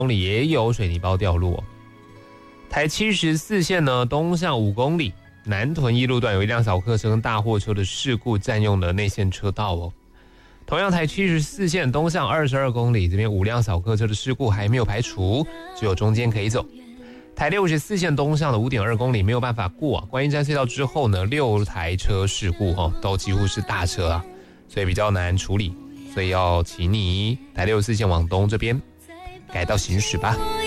公里也有水泥包掉落哦。台74线呢，东向5公里，南屯一路段有一辆小客车跟大货车的事故占用了内线车道哦。同样台74线东向22公里，这边5辆小客车的事故还没有排除，只有中间可以走。台64线东向的 5.2 公里没有办法过啊，观音山隧道之后呢，6台车事故都几乎是大车啊，所以比较难处理，所以要请你台64线往东这边改道行驶吧。